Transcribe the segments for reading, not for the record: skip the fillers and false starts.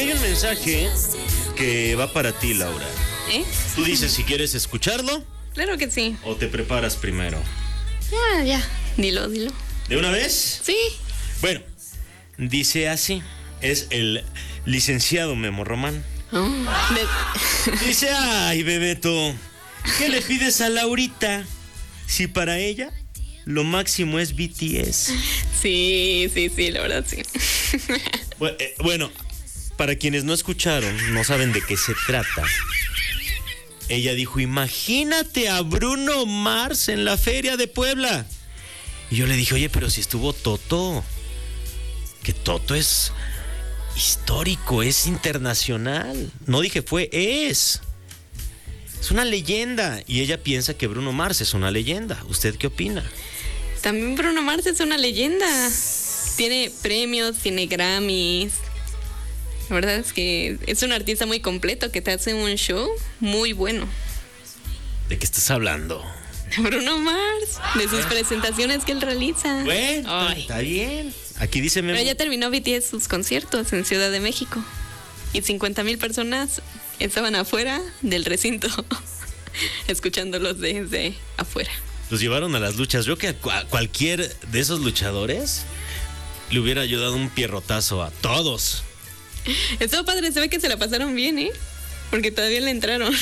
aquí hay un mensaje que va para ti, Laura. Tú dices si quieres escucharlo. Claro que sí. ¿O te preparas primero? Ya. Dilo. ¿De una vez? Sí. Bueno, dice así. Es el licenciado Memo Román. Dice, ay, Bebeto, ¿qué le pides a Laurita? Si para ella lo máximo es BTS. Sí, la verdad sí. Bueno, para quienes no escucharon, no saben de qué se trata. Ella dijo, imagínate a Bruno Mars en la Feria de Puebla. Y yo le dije, oye, pero si estuvo Toto. Que Toto es histórico, es internacional. No dije fue, es una leyenda. Y ella piensa que Bruno Mars es una leyenda. ¿Usted qué opina? También Bruno Mars es una leyenda. Tiene premios, tiene Grammys. La verdad es que es un artista muy completo que te hace un show muy bueno. ¿De qué estás hablando? Bruno Mars, de sus presentaciones que él realiza. Bueno, está bien. Aquí dice Memo. Pero ya terminó BTS sus conciertos en Ciudad de México. Y 50,000 personas estaban afuera del recinto, escuchándolos desde afuera. Los llevaron a las luchas. Yo que a cualquier de esos luchadores le hubiera ayudado un pierrotazo a todos. Estuvo padre, se ve que se la pasaron bien, porque todavía le entraron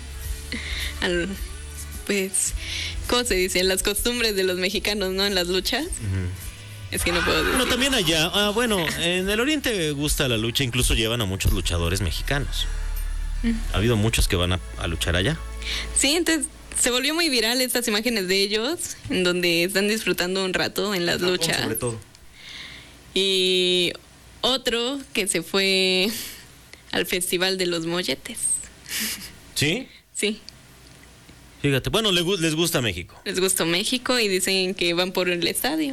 pues, ¿cómo se dice? Las costumbres de los mexicanos, ¿no? En las luchas. Es que no puedo decir. Bueno, también allá, en el oriente gusta la lucha, incluso llevan a muchos luchadores mexicanos. Ha habido muchos que van a luchar allá. Sí, entonces se volvió muy viral estas imágenes de ellos, en donde están disfrutando un rato en las luchas. Sobre todo. Y otro que se fue al Festival de los Molletes. ¿Sí? Sí. Fíjate, bueno, les gusta México. Les gustó México y dicen que van por el estadio.